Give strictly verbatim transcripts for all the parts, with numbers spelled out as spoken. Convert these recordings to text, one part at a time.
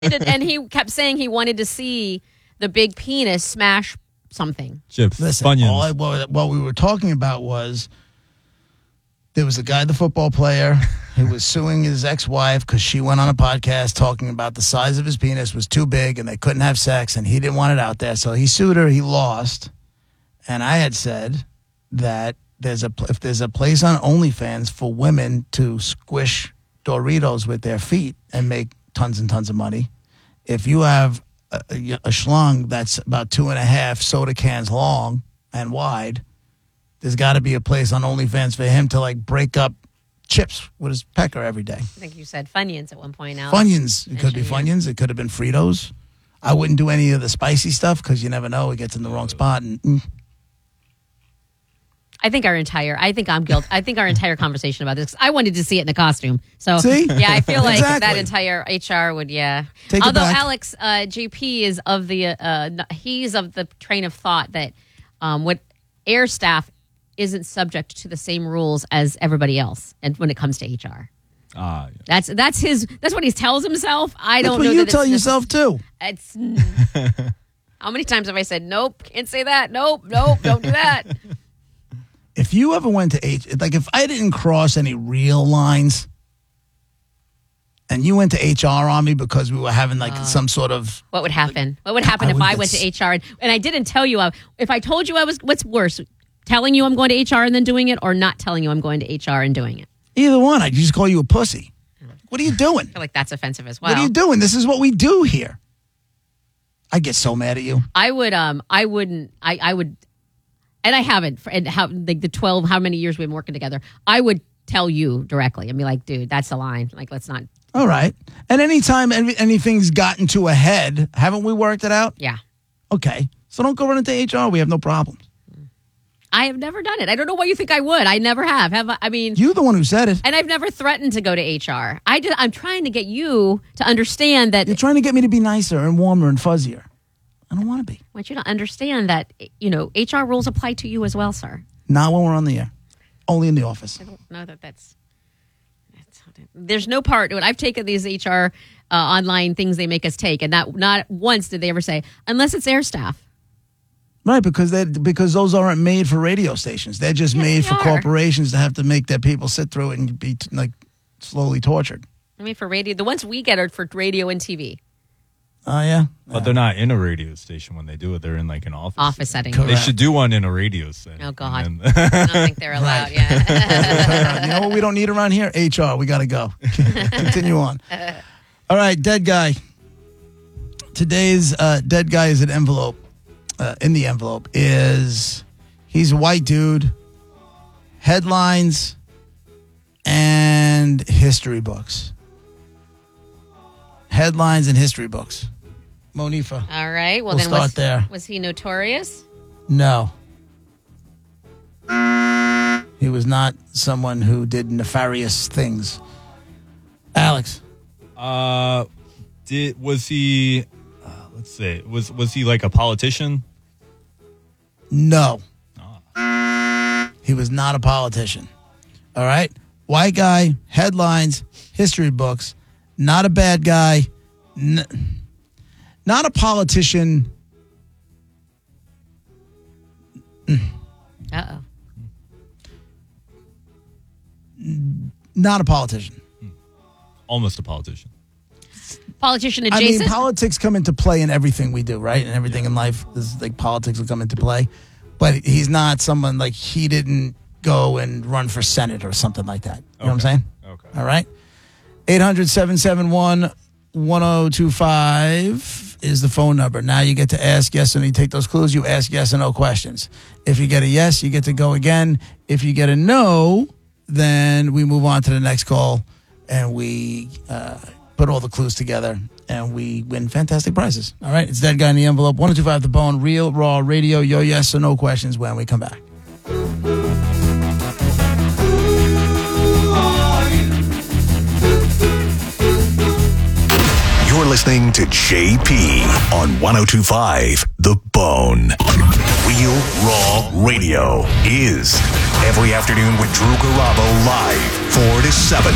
And he kept saying he wanted to see the big penis smash something. Chips, Listen, Funyuns. all I, what, what we were talking about was there was a guy, the football player, who was suing his ex-wife because she went on a podcast talking about the size of his penis was too big and they couldn't have sex and he didn't want it out there. So he sued her. He lost. And I had said that there's a if there's a place on OnlyFans for women to squish Doritos with their feet and make tons and tons of money, if you have a, a, a schlong that's about two and a half soda cans long and wide, there's got to be a place on OnlyFans for him to like break up chips with his pecker every day. I think you said Funyuns at one point. Alex. Funyuns. It could be Funyuns. It could have been Fritos. I wouldn't do any of the spicy stuff because you never know. It gets in the wrong spot. And mm. I think our entire, I think I'm guilty. I think our entire conversation about this, I wanted to see it in a costume. So, See? yeah, I feel like Exactly. that entire H R would, yeah. Take it Although back. Alex, uh, J P is of the, uh, he's of the train of thought that um, what air staff isn't subject to the same rules as everybody else, and when it comes to H R. Ah, yeah. That's that's his. That's what he tells himself. I That's don't what know. you that tell it's yourself too. It's. How many times have I said nope? Can't say that. Nope. Nope. Don't do that. If you ever went to H, like if I didn't cross any real lines, and you went to H R on me because we were having like Uh, some sort of, What would happen? What would happen I if would I get went to s- H R and, and I didn't tell you? I, if I told you I was, what's worse, telling you I'm going to H R and then doing it, or not telling you I'm going to H R and doing it? either one, I'd just call you a pussy. What are you doing? I feel like that's offensive as well. What are you doing? This is what we do here. I get so mad at you. I would, um, I wouldn't, I, I would, and I haven't, for, and how like the twelve, how many years we've been working together. I would tell you directly and be like, dude, that's the line. Like, let's not. All right. And anytime any, anything's gotten to a head, haven't we worked it out? Yeah. Okay. So don't go run into H R. We have no problems. I have never done it. I don't know why you think I would. I never have. Have I? I mean, You're the one who said it. and I've never threatened to go to H R. I just, I'm trying to get you to understand that. You're trying to get me to be nicer and warmer and fuzzier. I don't want to be. I want you to understand that, you know, H R rules apply to you as well, sir. Not when we're on the air. Only in the office. I don't know that that's. that's there's no part. When I've taken these H R uh, online things they make us take, and not not once did they ever say, unless it's air staff. Right, because they because those aren't made for radio stations. They're just Yes, made they for are. corporations to have to make their people sit through it and be like slowly tortured. I mean, for radio, the ones we get are for radio and T V. Oh, yeah? But they're not in a radio station when they do it. They're in like an office. Office setting. Correct. They should do one in a radio setting. Oh, God. And then- I don't think they're allowed. Yeah. You know what we don't need around here? H R. We got to go. Continue on. All right, dead guy. Today's uh, dead guy is an envelope. Uh, in the envelope is, he's a white dude, headlines, and history books. Headlines and history books. Monifa. All right. Well, We'll then start was, there. was he notorious? No. He was not someone who did nefarious things. Alex. uh, did was he? Uh, let's say was was he like a politician? No. He was not a politician. All right? White guy, headlines, history books, not a bad guy, n- not a politician. Uh-oh. Not a politician. Almost a politician. Politician I adjacent? mean, politics come into play in everything we do, right? And everything in life is like politics will come into play. But he's not someone like he didn't go and run for Senate or something like that. You know what I'm saying? Okay. All right. eight hundred, seven seven one, one oh two five is the phone number. Now you get to ask yes or no. You take those clues, you ask yes or no questions. If you get a yes, you get to go again. If you get a no, then we move on to the next call and we uh, put all the clues together and we win fantastic prizes. All right. It's Dead Guy in the Envelope. one oh two five The Bone, Real Raw Radio. Your yes or no questions when we come back. You're listening to J P on one oh two five The Bone. Real Raw Radio is every afternoon with Drew Garabo live, four to seven.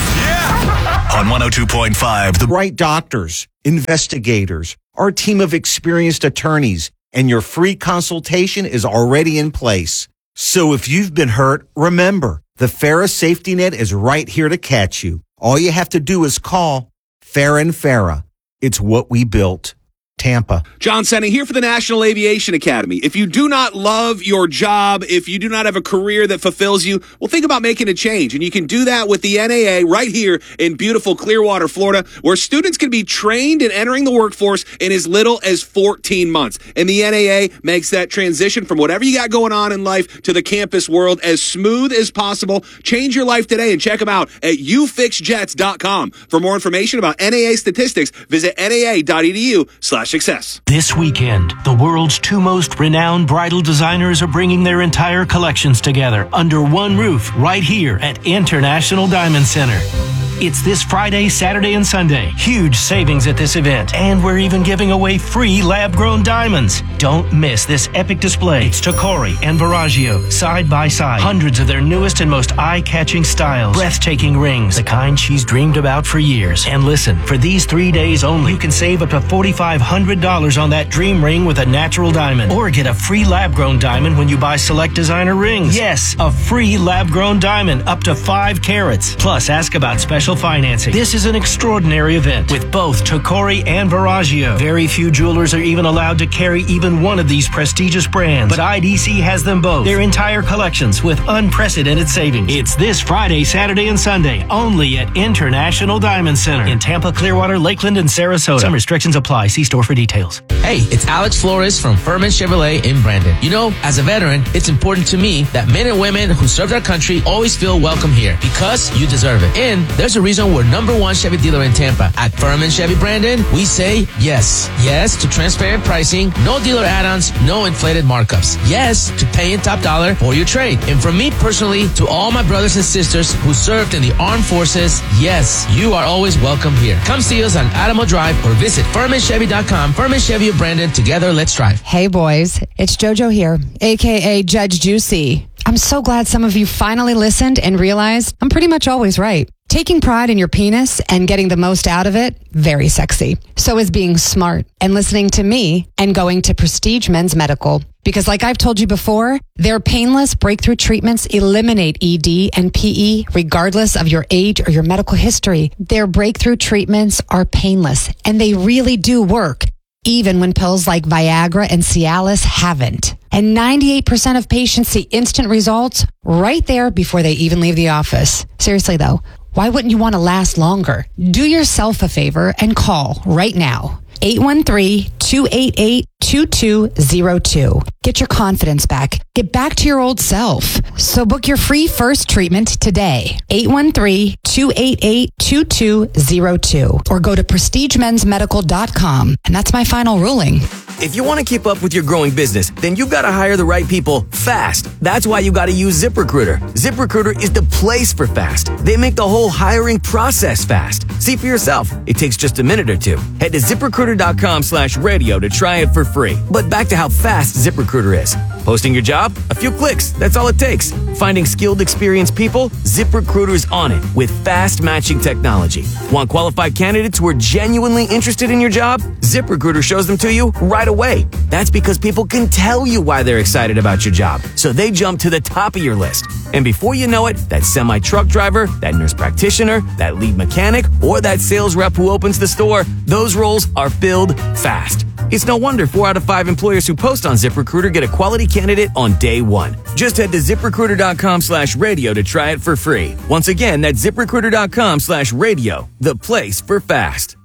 Yeah! On one oh two point five. The right doctors, investigators, our team of experienced attorneys, and your free consultation is already in place. So if you've been hurt, remember, the Farah Safety Net is right here to catch you. All you have to do is call Farah and Farah. It's what we built. Tampa. John Senning here for the National Aviation Academy. If you do not love your job, if you do not have a career that fulfills you, well, think about making a change. And you can do that with the N A A right here in beautiful Clearwater, Florida, where students can be trained in entering the workforce in as little as fourteen months. And the N A A makes that transition from whatever you got going on in life to the campus world as smooth as possible. Change your life today and check them out at u fix jets dot com. For more information about N A A statistics, visit N A A dot E D U slash success. This weekend, the world's two most renowned bridal designers are bringing their entire collections together under one roof right here at International Diamond Center. It's this Friday, Saturday, and Sunday. Huge savings at this event. And we're even giving away free lab-grown diamonds. Don't miss this epic display. It's Tacori and Verragio, side by side. Hundreds of their newest and most eye-catching styles. Breathtaking rings, the kind she's dreamed about for years. And listen, for these three days only, you can save up to four thousand five hundred dollars on that dream ring with a natural diamond. Or get a free lab-grown diamond when you buy select designer rings. Yes, a free lab-grown diamond up to five carats. Plus, ask about special financing. This is an extraordinary event with both Tacori and Verragio. Very few jewelers are even allowed to carry even one of these prestigious brands, but I D C has them both. Their entire collections with unprecedented savings. It's this Friday, Saturday, and Sunday only at International Diamond Center in Tampa, Clearwater, Lakeland, and Sarasota. Some restrictions apply. See store for details. Hey, it's Alex Flores from Furman Chevrolet in Brandon. You know, as a veteran, it's important to me that men and women who served our country always feel welcome here because you deserve it. And there's a reason we're number one Chevy dealer in Tampa. At Furman Chevy Brandon, we say yes. Yes to transparent pricing, no dealer add-ons, no inflated markups. Yes to paying top dollar for your trade. And from me personally to all my brothers and sisters who served in the armed forces, yes, you are always welcome here. Come see us on Adamo Drive or visit Furman Chevy dot com. Furman Chevy of Brandon, together let's drive. Hey boys, it's JoJo here, aka Judge Juicy. I'm so glad some of you finally listened and realized I'm pretty much always right. Taking pride in your penis and getting the most out of it, very sexy. So is being smart and listening to me and going to Prestige Men's Medical. Because like I've told you before, their painless breakthrough treatments eliminate E D and P E regardless of your age or your medical history. Their breakthrough treatments are painless and they really do work, even when pills like Viagra and Cialis haven't. And ninety-eight percent of patients see instant results right there before they even leave the office. Seriously though, why wouldn't you want to last longer? Do yourself a favor and call right now. eight one three, two eight eight, two two zero two. Get your confidence back. Get back to your old self. So book your free first treatment today. eight one three, two eight eight, two two zero two. Or go to prestige men's medical dot com. And that's my final ruling. If you want to keep up with your growing business, then you've got to hire the right people fast. That's why you got to use ZipRecruiter. ZipRecruiter is the place for fast. They make the whole hiring process fast. See for yourself. It takes just a minute or two. Head to ZipRecruiter.com slash radio to try it for free. But back to how fast ZipRecruiter is. Posting your job? A few clicks. That's all it takes. Finding skilled, experienced people? ZipRecruiter's on it with fast matching technology. Want qualified candidates who are genuinely interested in your job? ZipRecruiter shows them to you right away. That's because people can tell you why they're excited about your job. So they jump to the top of your list. And before you know it, that semi-truck driver, that nurse practitioner, that lead mechanic, or that sales rep who opens the store, those roles are filled fast. It's no wonder four out of five employers who post on ZipRecruiter get a quality candidate on day one. Just head to ZipRecruiter.com slash radio to try it for free. Once again, that's ZipRecruiter.com slash radio, the place for fast.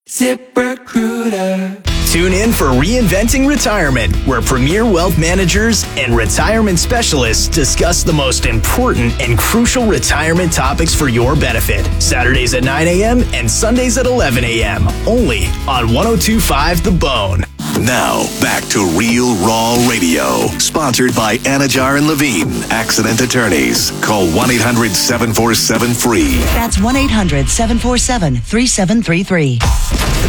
ZipRecruiter. Tune in for Reinventing Retirement, where premier wealth managers and retirement specialists discuss the most important and crucial retirement topics for your benefit. Saturdays at nine a.m. and Sundays at eleven a.m. Only on one oh two point five The Bone. Now, back to Real Raw Radio. Sponsored by Anajar and Levine, Accident Attorneys. Call one eight hundred seven four seven free. That's one eight hundred seven four seven three seven three three.